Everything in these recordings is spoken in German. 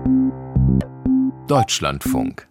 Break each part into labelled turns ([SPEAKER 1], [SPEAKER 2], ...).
[SPEAKER 1] Deutschlandfunk.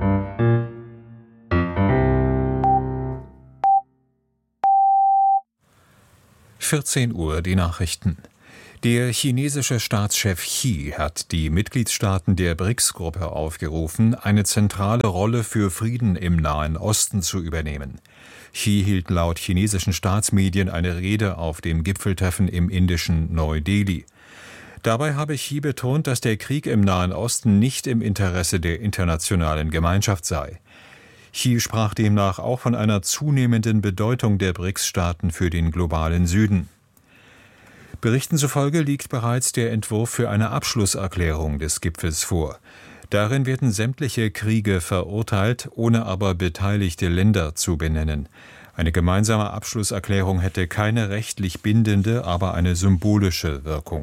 [SPEAKER 2] Uhr, die Nachrichten. Der chinesische Staatschef Xi hat die Mitgliedstaaten der BRICS-Gruppe aufgerufen, eine zentrale Rolle für Frieden im Nahen Osten zu übernehmen. Xi hielt laut chinesischen Staatsmedien eine Rede auf dem Gipfeltreffen im indischen Neu-Delhi. Dabei habe Xi betont, dass der Krieg im Nahen Osten nicht im Interesse der internationalen Gemeinschaft sei. Xi sprach demnach auch von einer zunehmenden Bedeutung der BRICS-Staaten für den globalen Süden. Berichten zufolge liegt bereits der Entwurf für eine Abschlusserklärung des Gipfels vor. Darin werden sämtliche Kriege verurteilt, ohne aber beteiligte Länder zu benennen. Eine gemeinsame Abschlusserklärung hätte keine rechtlich bindende, aber eine symbolische Wirkung.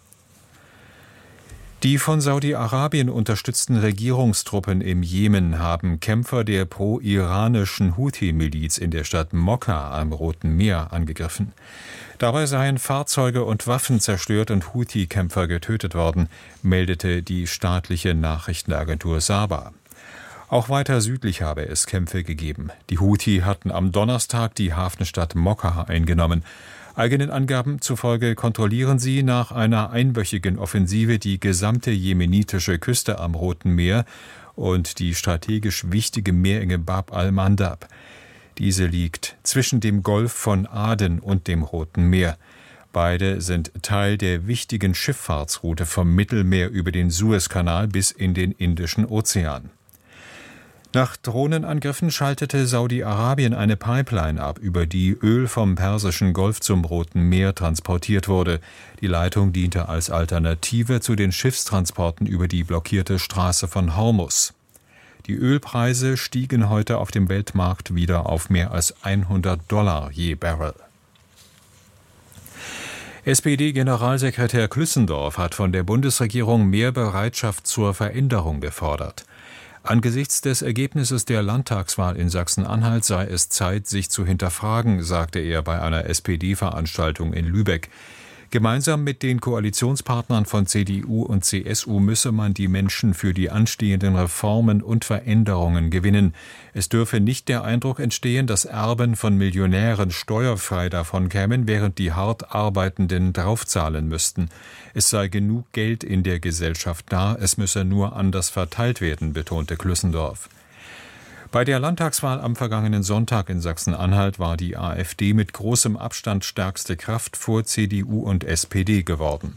[SPEAKER 2] Die von Saudi-Arabien unterstützten Regierungstruppen im Jemen haben Kämpfer der pro-iranischen Houthi-Miliz in der Stadt Mokka am Roten Meer angegriffen. Dabei seien Fahrzeuge und Waffen zerstört und Houthi-Kämpfer getötet worden, meldete die staatliche Nachrichtenagentur Saba. Auch weiter südlich habe es Kämpfe gegeben. Die Houthi hatten am Donnerstag die Hafenstadt Mokka eingenommen. Eigenen Angaben zufolge kontrollieren sie nach einer einwöchigen Offensive die gesamte jemenitische Küste am Roten Meer und die strategisch wichtige Meerenge Bab al-Mandab. Diese liegt zwischen dem Golf von Aden und dem Roten Meer. Beide sind Teil der wichtigen Schifffahrtsroute vom Mittelmeer über den Suezkanal bis in den Indischen Ozean. Nach Drohnenangriffen schaltete Saudi-Arabien eine Pipeline ab, über die Öl vom Persischen Golf zum Roten Meer transportiert wurde. Die Leitung diente als Alternative zu den Schiffstransporten über die blockierte Straße von Hormuz. Die Ölpreise stiegen heute auf dem Weltmarkt wieder auf mehr als $100 je Barrel. SPD-Generalsekretär Klüssendorf hat von der Bundesregierung mehr Bereitschaft zur Veränderung gefordert. Angesichts des Ergebnisses der Landtagswahl in Sachsen-Anhalt sei es Zeit, sich zu hinterfragen, sagte er bei einer SPD-Veranstaltung in Lübeck. Gemeinsam mit den Koalitionspartnern von CDU und CSU müsse man die Menschen für die anstehenden Reformen und Veränderungen gewinnen. Es dürfe nicht der Eindruck entstehen, dass Erben von Millionären steuerfrei davon kämen, während die hart Arbeitenden draufzahlen müssten. Es sei genug Geld in der Gesellschaft da, es müsse nur anders verteilt werden, betonte Klüssendorf. Bei der Landtagswahl am vergangenen Sonntag in Sachsen-Anhalt war die AfD mit großem Abstand stärkste Kraft vor CDU und SPD geworden.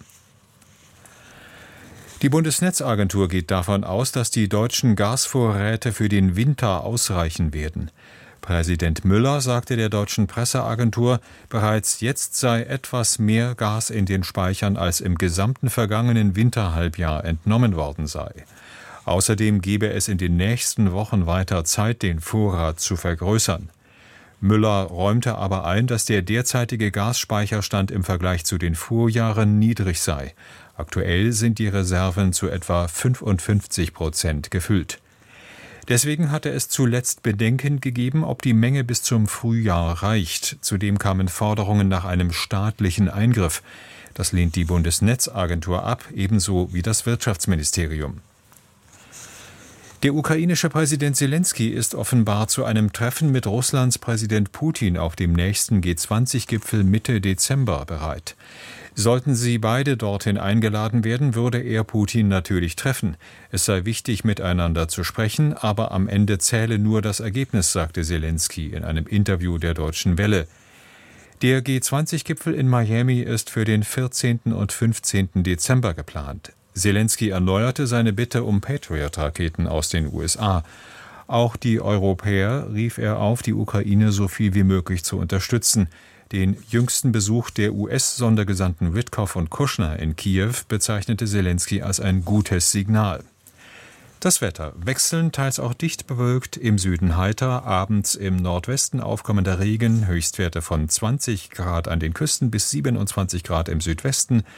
[SPEAKER 2] Die Bundesnetzagentur geht davon aus, dass die deutschen Gasvorräte für den Winter ausreichen werden. Präsident Müller sagte der deutschen Presseagentur, bereits jetzt sei etwas mehr Gas in den Speichern, als im gesamten vergangenen Winterhalbjahr entnommen worden sei. Außerdem gebe es in den nächsten Wochen weiter Zeit, den Vorrat zu vergrößern. Müller räumte aber ein, dass der derzeitige Gasspeicherstand im Vergleich zu den Vorjahren niedrig sei. Aktuell sind die Reserven zu etwa 55% gefüllt. Deswegen hatte es zuletzt Bedenken gegeben, ob die Menge bis zum Frühjahr reicht. Zudem kamen Forderungen nach einem staatlichen Eingriff. Das lehnt die Bundesnetzagentur ab, ebenso wie das Wirtschaftsministerium. Der ukrainische Präsident Selenskyj ist offenbar zu einem Treffen mit Russlands Präsident Putin auf dem nächsten G20-Gipfel Mitte Dezember bereit. Sollten sie beide dorthin eingeladen werden, würde er Putin natürlich treffen. Es sei wichtig, miteinander zu sprechen, aber am Ende zähle nur das Ergebnis, sagte Selenskyj in einem Interview der Deutschen Welle. Der G20-Gipfel in Miami ist für den 14. und 15. Dezember geplant. Selenskyj erneuerte seine Bitte um Patriot-Raketen aus den USA. Auch die Europäer rief er auf, die Ukraine so viel wie möglich zu unterstützen. Den jüngsten Besuch der US-Sondergesandten Witkoff und Kushner in Kiew bezeichnete Selenskyj als ein gutes Signal. Das Wetter: wechselnd, teils auch dicht bewölkt, im Süden heiter, abends im Nordwesten aufkommender Regen, Höchstwerte von 20 Grad an den Küsten bis 27 Grad im Südwesten.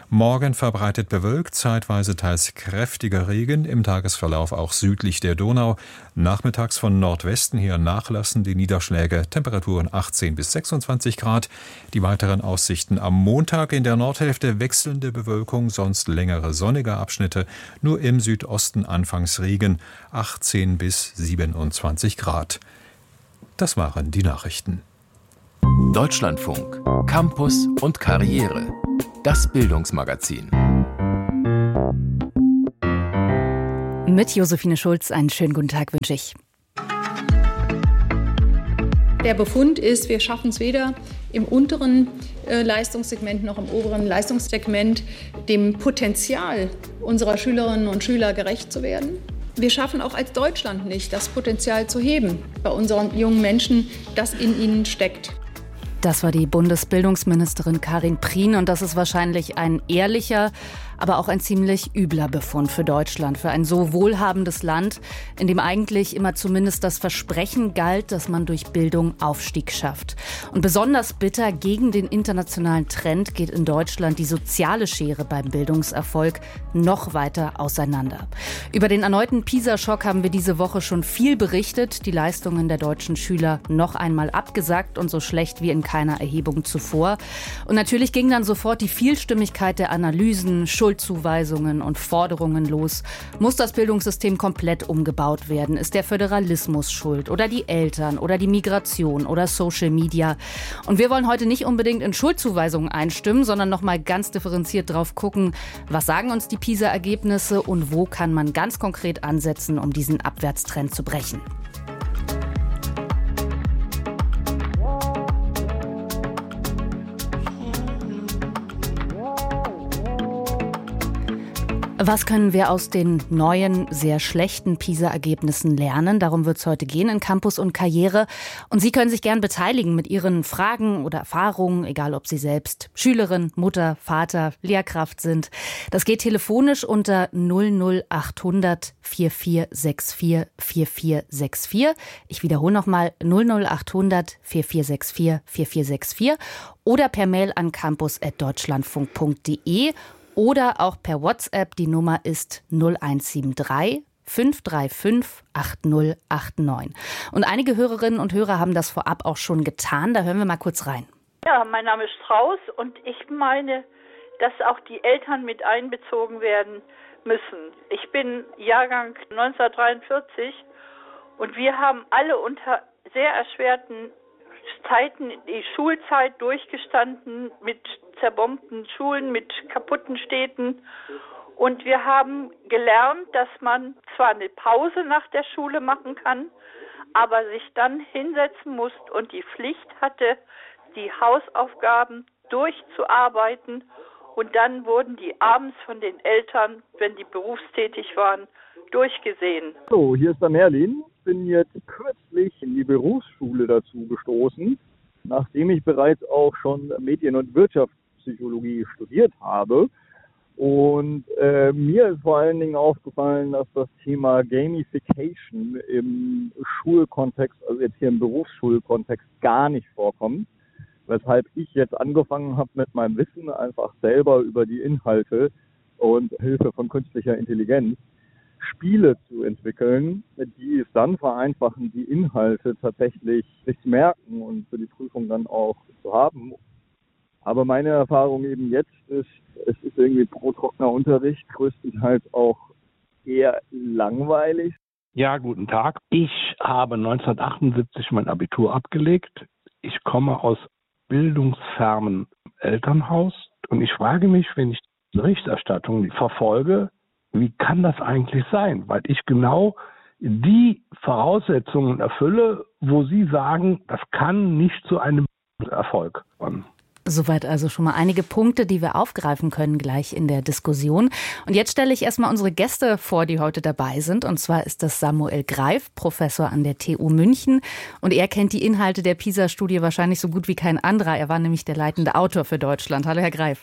[SPEAKER 2] Morgen verbreitet bewölkt, zeitweise teils kräftiger Regen, im Tagesverlauf auch südlich der Donau. Nachmittags von Nordwesten her nachlassen die Niederschläge, Temperaturen 18 bis 26 Grad. Die weiteren Aussichten am Montag: in der Nordhälfte wechselnde Bewölkung, sonst längere sonnige Abschnitte, nur im Südosten anfangs Regen, 18 bis 27 Grad. Das waren die Nachrichten.
[SPEAKER 1] Deutschlandfunk, Campus und Karriere. Das Bildungsmagazin.
[SPEAKER 3] Mit Josephine Schulz einen schönen guten Tag wünsche ich.
[SPEAKER 4] Der Befund ist, wir schaffen es weder im unteren Leistungssegment noch im oberen Leistungssegment, dem Potenzial unserer Schülerinnen und Schüler gerecht zu werden. Wir schaffen auch als Deutschland nicht, das Potenzial zu heben bei unseren jungen Menschen, das in ihnen steckt.
[SPEAKER 3] Das war die Bundesbildungsministerin Karin Prien und das ist wahrscheinlich ein ehrlicher, aber auch ein ziemlich übler Befund für Deutschland, für ein so wohlhabendes Land, in dem eigentlich immer zumindest das Versprechen galt, dass man durch Bildung Aufstieg schafft. Und besonders bitter gegen den internationalen Trend geht in Deutschland die soziale Schere beim Bildungserfolg noch weiter auseinander. Über den erneuten PISA-Schock haben wir diese Woche schon viel berichtet. Die Leistungen der deutschen Schüler noch einmal abgesackt und so schlecht wie in keiner Erhebung zuvor. Und natürlich ging dann sofort die Vielstimmigkeit der Analysen, Schuldzuweisungen und Forderungen los. Muss das Bildungssystem komplett umgebaut werden? Ist der Föderalismus schuld? Oder die Eltern? Oder die Migration? Oder Social Media? Und wir wollen heute nicht unbedingt in Schuldzuweisungen einstimmen, sondern noch mal ganz differenziert drauf gucken, was sagen uns die PISA-Ergebnisse und wo kann man ganz konkret ansetzen, um diesen Abwärtstrend zu brechen. Was können wir aus den neuen, sehr schlechten PISA-Ergebnissen lernen? Darum wird es heute gehen in Campus und Karriere. Und Sie können sich gern beteiligen mit Ihren Fragen oder Erfahrungen, egal ob Sie selbst Schülerin, Mutter, Vater, Lehrkraft sind. Das geht telefonisch unter 00800 4464 4464. Ich wiederhole nochmal 00800 4464 4464 oder per Mail an campus@deutschlandfunk.de. Oder auch per WhatsApp, die Nummer ist 0173 535 8089. Und einige Hörerinnen und Hörer haben das vorab auch schon getan. Da hören wir mal kurz rein.
[SPEAKER 5] Ja, mein Name ist Strauß und ich meine, dass auch die Eltern mit einbezogen werden müssen. Ich bin Jahrgang 1943 und wir haben alle unter sehr erschwerten Zeiten die Schulzeit durchgestanden mit zerbombten Schulen, mit kaputten Städten. Und wir haben gelernt, dass man zwar eine Pause nach der Schule machen kann, aber sich dann hinsetzen muss und die Pflicht hatte, die Hausaufgaben durchzuarbeiten. Und dann wurden die abends von den Eltern, wenn die berufstätig waren, durchgesehen.
[SPEAKER 6] So, hier ist der Merlin. Ich bin jetzt kürzlich in die Berufsschule dazu gestoßen, nachdem ich bereits auch schon Medien- und Wirtschaftspsychologie studiert habe. Und mir ist vor allen Dingen aufgefallen, dass das Thema Gamification im Schulkontext, also jetzt hier im Berufsschulkontext, gar nicht vorkommt. Weshalb ich jetzt angefangen habe, mit meinem Wissen einfach selber über die Inhalte und Hilfe von künstlicher Intelligenz Spiele zu entwickeln, die es dann vereinfachen, die Inhalte tatsächlich sich zu merken und für die Prüfung dann auch zu haben. Aber meine Erfahrung eben jetzt ist, es ist irgendwie pro trockener Unterricht, größtenteils auch eher langweilig.
[SPEAKER 7] Ja, guten Tag. Ich habe 1978 mein Abitur abgelegt. Ich komme aus bildungsfernem Elternhaus und ich frage mich, wenn ich die Berichterstattung verfolge, wie kann das eigentlich sein? Weil ich genau die Voraussetzungen erfülle, wo Sie sagen, das kann nicht zu einem Erfolg kommen.
[SPEAKER 3] Soweit also schon mal einige Punkte, die wir aufgreifen können gleich in der Diskussion. Und jetzt stelle ich erstmal unsere Gäste vor, die heute dabei sind. Und zwar ist das Samuel Greif, Professor an der TU München. Und er kennt die Inhalte der PISA-Studie wahrscheinlich so gut wie kein anderer. Er war nämlich der leitende Autor für Deutschland. Hallo, Herr Greif.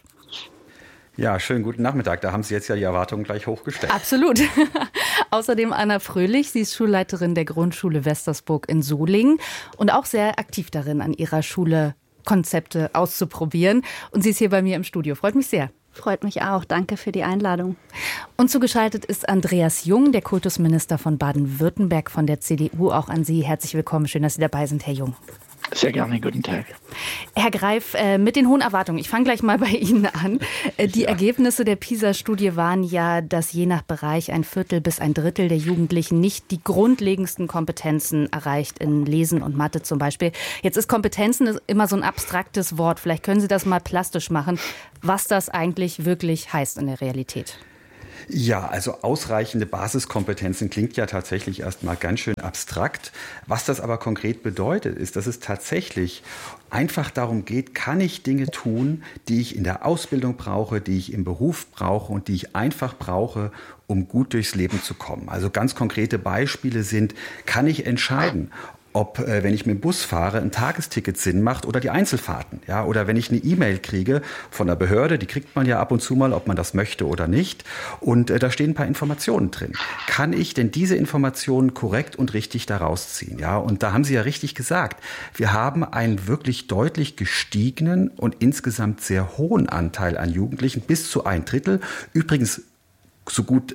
[SPEAKER 8] Ja, schönen guten Nachmittag. Da haben Sie jetzt ja die Erwartungen gleich hochgestellt.
[SPEAKER 3] Absolut. Außerdem Anna Fröhlich. Sie ist Schulleiterin der Grundschule Westersburg in Solingen und auch sehr aktiv darin, an ihrer Schule Konzepte auszuprobieren. Und sie ist hier bei mir im Studio. Freut mich sehr.
[SPEAKER 9] Freut mich auch. Danke für die Einladung.
[SPEAKER 3] Und zugeschaltet ist Andreas Jung, der Kultusminister von Baden-Württemberg von der CDU. Auch an Sie herzlich willkommen. Schön, dass Sie dabei sind, Herr Jung.
[SPEAKER 10] Sehr gerne, guten Tag.
[SPEAKER 3] Herr Greif, mit den hohen Erwartungen, ich fange gleich mal bei Ihnen an. Die Ergebnisse der PISA-Studie waren ja, dass je nach Bereich 1/4 bis 1/3 der Jugendlichen nicht die grundlegendsten Kompetenzen erreicht, in Lesen und Mathe zum Beispiel. Jetzt ist Kompetenzen immer so ein abstraktes Wort. Vielleicht können Sie das mal plastisch machen, was das eigentlich wirklich heißt in der Realität.
[SPEAKER 8] Ja, also ausreichende Basiskompetenzen klingt ja tatsächlich erstmal ganz schön abstrakt. Was das aber konkret bedeutet, ist, dass es tatsächlich einfach darum geht, kann ich Dinge tun, die ich in der Ausbildung brauche, die ich im Beruf brauche und die ich einfach brauche, um gut durchs Leben zu kommen. Also ganz konkrete Beispiele sind, kann ich entscheiden, ob, wenn ich mit dem Bus fahre, ein Tagesticket Sinn macht oder die Einzelfahrten. Ja, oder wenn ich eine E-Mail kriege von der Behörde, die kriegt man ja ab und zu mal, ob man das möchte oder nicht. Und da stehen ein paar Informationen drin. Kann ich denn diese Informationen korrekt und richtig daraus ziehen? Ja, und da haben Sie ja richtig gesagt, wir haben einen wirklich deutlich gestiegenen und insgesamt sehr hohen Anteil an Jugendlichen, bis zu 1/3. Übrigens so gut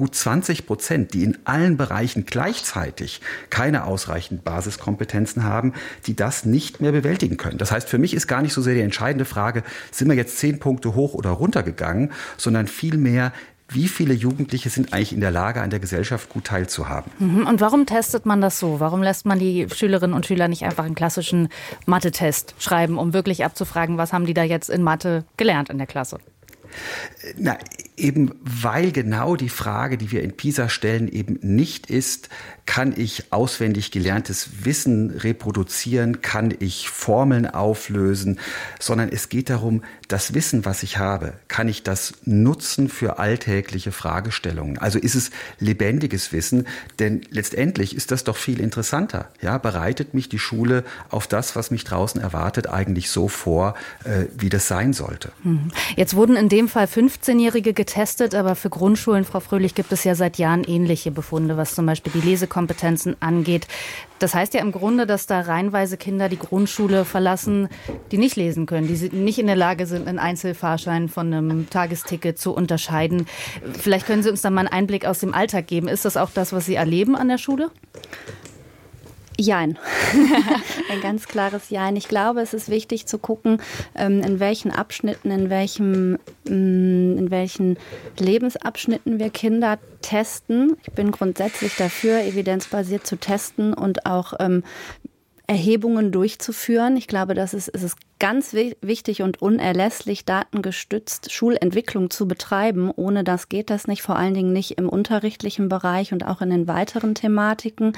[SPEAKER 8] 20%, die in allen Bereichen gleichzeitig keine ausreichenden Basiskompetenzen haben, die das nicht mehr bewältigen können. Das heißt, für mich ist gar nicht so sehr die entscheidende Frage, sind wir jetzt 10 Punkte hoch oder runter gegangen, sondern vielmehr, wie viele Jugendliche sind eigentlich in der Lage, an der Gesellschaft gut teilzuhaben.
[SPEAKER 3] Und warum testet man das so? Warum lässt man die Schülerinnen und Schüler nicht einfach einen klassischen Mathe-Test schreiben, um wirklich abzufragen, was haben die da jetzt in Mathe gelernt in der Klasse?
[SPEAKER 8] Na, eben weil genau die Frage, die wir in PISA stellen, eben nicht ist, kann ich auswendig gelerntes Wissen reproduzieren, kann ich Formeln auflösen, sondern es geht darum, das Wissen, was ich habe, kann ich das nutzen für alltägliche Fragestellungen? Also ist es lebendiges Wissen? Denn letztendlich ist das doch viel interessanter. Ja, bereitet mich die Schule auf das, was mich draußen erwartet, eigentlich so vor, wie das sein sollte.
[SPEAKER 3] Jetzt wurden in dem Fall 15-Jährige getestet, aber für Grundschulen, Frau Fröhlich, gibt es ja seit Jahren ähnliche Befunde, was zum Beispiel die Lesekompetenzen angeht. Das heißt ja im Grunde, dass da reihenweise Kinder die Grundschule verlassen, die nicht lesen können, die nicht in der Lage sind, einen Einzelfahrschein von einem Tagesticket zu unterscheiden. Vielleicht können Sie uns da mal einen Einblick aus dem Alltag geben. Ist das auch das, was Sie erleben an der Schule?
[SPEAKER 9] Jein. Ein ganz klares Jein. Ich glaube, es ist wichtig zu gucken, in welchen Abschnitten, in welchen Lebensabschnitten wir Kinder testen. Ich bin grundsätzlich dafür, evidenzbasiert zu testen und auch Erhebungen durchzuführen. Ich glaube, es ist ganz wichtig und unerlässlich, datengestützt Schulentwicklung zu betreiben. Ohne das geht das nicht, vor allen Dingen nicht im unterrichtlichen Bereich und auch in den weiteren Thematiken.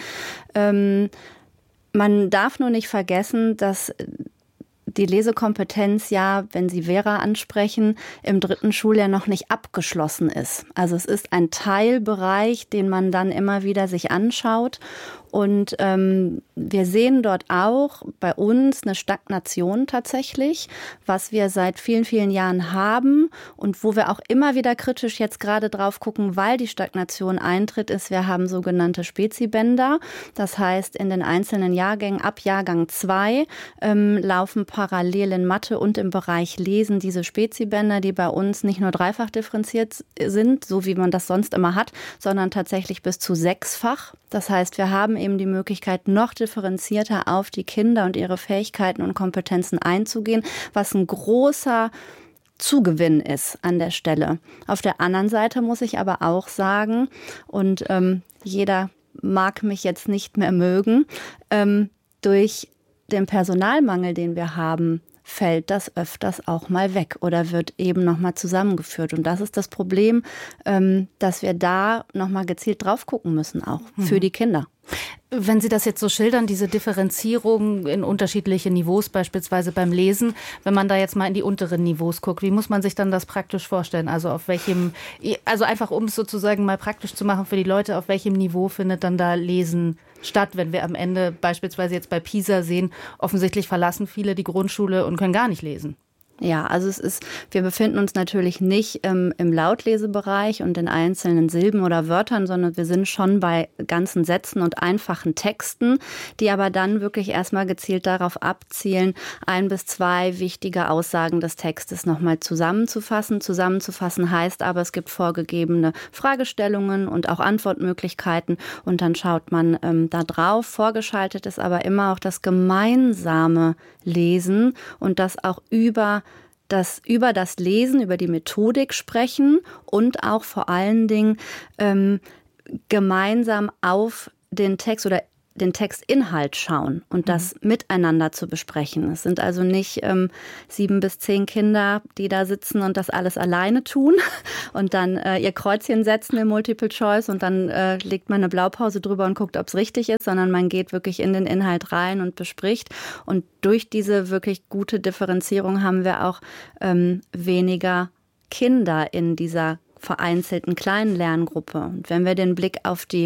[SPEAKER 9] Man darf nur nicht vergessen, dass die Lesekompetenz ja, wenn Sie Vera ansprechen, im 3. Schuljahr noch nicht abgeschlossen ist. Also es ist ein Teilbereich, den man dann immer wieder sich anschaut. Und wir sehen dort auch bei uns eine Stagnation tatsächlich, was wir seit vielen, vielen Jahren haben und wo wir auch immer wieder kritisch jetzt gerade drauf gucken, weil die Stagnation eintritt, ist, wir haben sogenannte Spezibänder. Das heißt, in den einzelnen Jahrgängen ab Jahrgang 2 laufen parallel in Mathe und im Bereich Lesen diese Spezibänder, die bei uns nicht nur dreifach differenziert sind, so wie man das sonst immer hat, sondern tatsächlich bis zu 6-fach. Das heißt, wir haben eben die Möglichkeit, noch differenzierter auf die Kinder und ihre Fähigkeiten und Kompetenzen einzugehen, was ein großer Zugewinn ist an der Stelle. Auf der anderen Seite muss ich aber auch sagen, und jeder mag mich jetzt nicht mehr mögen, durch den Personalmangel, den wir haben, fällt das öfters auch mal weg oder wird eben nochmal zusammengeführt. Und das ist das Problem, dass wir da nochmal gezielt drauf gucken müssen, auch für die Kinder.
[SPEAKER 3] Wenn Sie das jetzt so schildern, diese Differenzierung in unterschiedliche Niveaus, beispielsweise beim Lesen, wenn man da jetzt mal in die unteren Niveaus guckt, wie muss man sich dann das praktisch vorstellen? Also auf welchem, also einfach um es sozusagen mal praktisch zu machen für die Leute, auf welchem Niveau findet dann da Lesen statt, wenn wir am Ende beispielsweise jetzt bei PISA sehen, offensichtlich verlassen viele die Grundschule und können gar nicht lesen.
[SPEAKER 9] Ja, also wir befinden uns natürlich nicht im Lautlesebereich und in einzelnen Silben oder Wörtern, sondern wir sind schon bei ganzen Sätzen und einfachen Texten, die aber dann wirklich erstmal gezielt darauf abzielen, 1 bis 2 wichtige Aussagen des Textes nochmal zusammenzufassen. Zusammenzufassen heißt aber, es gibt vorgegebene Fragestellungen und auch Antwortmöglichkeiten und dann schaut man da drauf. Vorgeschaltet ist aber immer auch das gemeinsame Lesen und das auch über das Lesen, über die Methodik sprechen und auch vor allen Dingen gemeinsam auf den Text oder den Textinhalt schauen und das miteinander zu besprechen. Es sind also nicht 7 bis 10 Kinder, die da sitzen und das alles alleine tun und dann ihr Kreuzchen setzen im Multiple Choice und dann legt man eine Blaupause drüber und guckt, ob es richtig ist, sondern man geht wirklich in den Inhalt rein und bespricht. Und durch diese wirklich gute Differenzierung haben wir auch weniger Kinder in dieser vereinzelten kleinen Lerngruppe. Und wenn wir den Blick auf die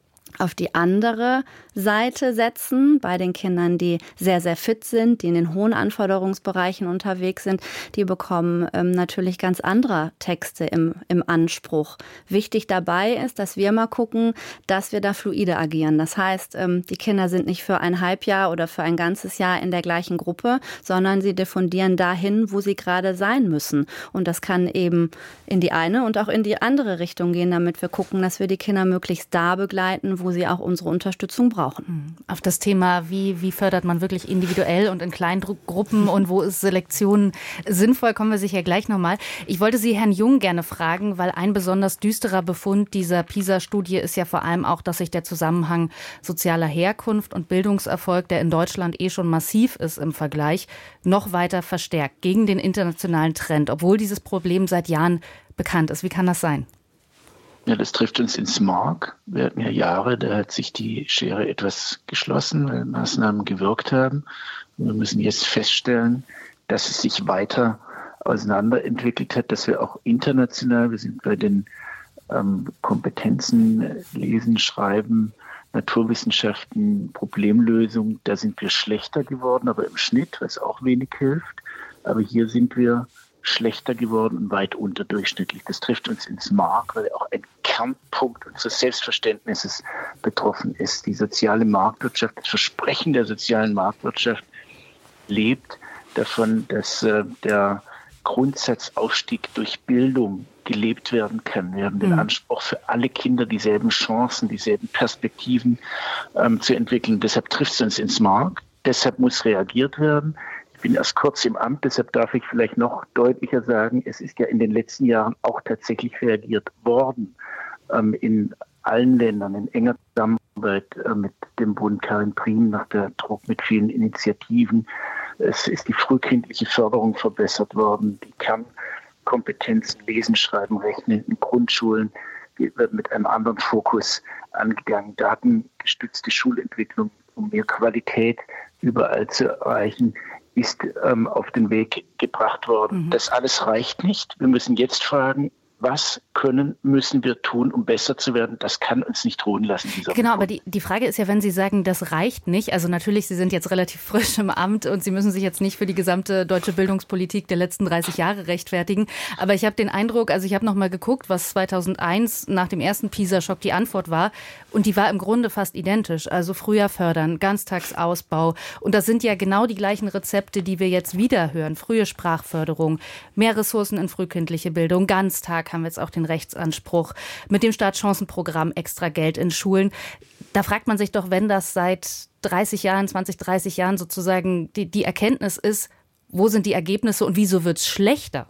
[SPEAKER 9] andere Seite setzen, bei den Kindern, die sehr, sehr fit sind, die in den hohen Anforderungsbereichen unterwegs sind, die bekommen natürlich ganz andere Texte im Anspruch. Wichtig dabei ist, dass wir mal gucken, dass wir da fluide agieren. Das heißt, die Kinder sind nicht für ein Halbjahr oder für ein ganzes Jahr in der gleichen Gruppe, sondern sie diffundieren dahin, wo sie gerade sein müssen. Und das kann eben in die eine und auch in die andere Richtung gehen, damit wir gucken, dass wir die Kinder möglichst da begleiten, wo sie auch unsere Unterstützung brauchen.
[SPEAKER 3] Auf das Thema, wie fördert man wirklich individuell und in kleinen Gruppen und wo ist Selektion sinnvoll, kommen wir sicher gleich nochmal. Ich wollte Sie, Herrn Jung, gerne fragen, weil ein besonders düsterer Befund dieser PISA-Studie ist ja vor allem auch, dass sich der Zusammenhang sozialer Herkunft und Bildungserfolg, der in Deutschland schon massiv ist im Vergleich, noch weiter verstärkt gegen den internationalen Trend, obwohl dieses Problem seit Jahren bekannt ist. Wie kann das sein?
[SPEAKER 10] Ja, das trifft uns ins Mark. Wir hatten ja Jahre, da hat sich die Schere etwas geschlossen, weil Maßnahmen gewirkt haben. Und wir müssen jetzt feststellen, dass es sich weiter auseinanderentwickelt hat, dass wir auch international, wir sind bei den Kompetenzen Lesen, Schreiben, Naturwissenschaften, Problemlösung, da sind wir schlechter geworden, aber im Schnitt, was auch wenig hilft. Aber hier sind wir schlechter geworden und weit unterdurchschnittlich. Das trifft uns ins Mark, weil auch ein Kernpunkt unseres Selbstverständnisses betroffen ist. Die soziale Marktwirtschaft, das Versprechen der sozialen Marktwirtschaft lebt davon, dass der Grundsatzaufstieg durch Bildung gelebt werden kann. Wir haben den Anspruch, für alle Kinder dieselben Chancen, dieselben Perspektiven zu entwickeln. Deshalb trifft es uns ins Mark. Deshalb muss reagiert werden. Ich bin erst kurz im Amt, deshalb darf ich vielleicht noch deutlicher sagen, es ist ja in den letzten Jahren auch tatsächlich reagiert worden. In allen Ländern, in enger Zusammenarbeit mit dem Bund Karin Prien, nach der Druck mit vielen Initiativen. Es ist die frühkindliche Förderung verbessert worden, die Kernkompetenzen Lesen, Schreiben, Rechnen in Grundschulen wird mit einem anderen Fokus angegangen. Datengestützte Schulentwicklung, um mehr Qualität überall zu erreichen, ist auf den Weg gebracht worden. Das alles reicht nicht. Wir müssen jetzt fragen, was müssen wir tun, um besser zu werden? Das kann uns nicht ruhen lassen.
[SPEAKER 3] Genau, aber die Frage ist ja, wenn Sie sagen, das reicht nicht, also natürlich, Sie sind jetzt relativ frisch im Amt und Sie müssen sich jetzt nicht für die gesamte deutsche Bildungspolitik der letzten 30 Jahre rechtfertigen, aber ich habe den Eindruck, also ich habe noch mal geguckt, was 2001 nach dem ersten PISA-Schock die Antwort war und die war im Grunde fast identisch, also früher fördern, Ganztagsausbau und das sind ja genau die gleichen Rezepte, die wir jetzt wieder hören, frühe Sprachförderung, mehr Ressourcen in frühkindliche Bildung, Ganztag, haben wir jetzt auch den Rechtsanspruch, mit dem Startchancenprogramm extra Geld in Schulen. Da fragt man sich doch, wenn das seit 30 Jahren, 20, 30 Jahren sozusagen die Erkenntnis ist, wo sind die Ergebnisse und wieso wird es schlechter?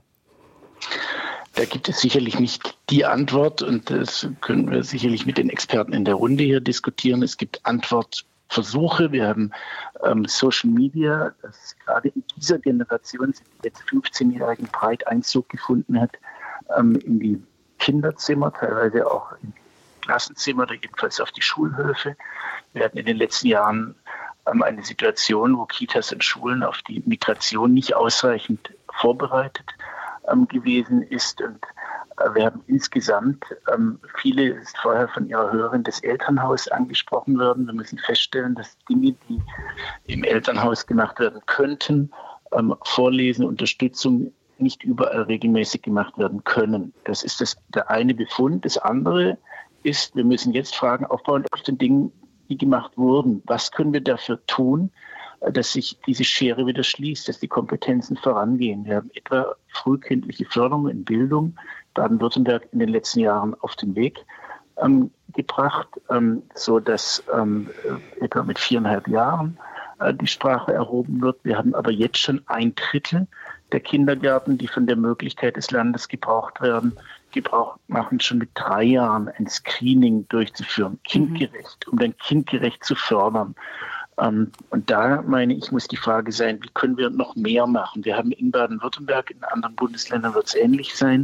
[SPEAKER 10] Da gibt es sicherlich nicht die Antwort und das können wir sicherlich mit den Experten in der Runde hier diskutieren. Es gibt Antwortversuche. Wir haben Social Media, das gerade in dieser Generation, die jetzt 15-Jährigen breit Einzug gefunden hat, in die Kinderzimmer, teilweise auch in die Klassenzimmer oder jedenfalls auf die Schulhöfe. Wir hatten in den letzten Jahren eine Situation, wo Kitas und Schulen auf die Migration nicht ausreichend vorbereitet gewesen ist. Und wir haben insgesamt, viele ist vorher von Ihrer Hörerin, das Elternhaus angesprochen worden. Wir müssen feststellen, dass Dinge, die im Elternhaus gemacht werden könnten, Vorlesen, Unterstützung nicht überall regelmäßig gemacht werden können. Das ist der eine Befund. Das andere ist, wir müssen jetzt fragen, aufbauend auf den Dingen, die gemacht wurden, was können wir dafür tun, dass sich diese Schere wieder schließt, dass die Kompetenzen vorangehen. Wir haben etwa frühkindliche Förderung in Bildung Baden-Württemberg in den letzten Jahren auf den Weg gebracht, so dass etwa mit 4,5 Jahren die Sprache erhoben wird. Wir haben aber jetzt schon 1/3 der Kindergärten, die von der Möglichkeit des Landes Gebrauch machen, schon mit 3 Jahren ein Screening durchzuführen, kindgerecht, um dann kindgerecht zu fördern. Und da meine ich, muss die Frage sein, wie können wir noch mehr machen? Wir haben in Baden-Württemberg, in anderen Bundesländern wird es ähnlich sein,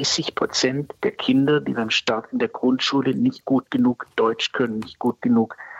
[SPEAKER 10] 30% der Kinder, die beim Start in der Grundschule nicht gut genug Deutsch können, nicht gut genug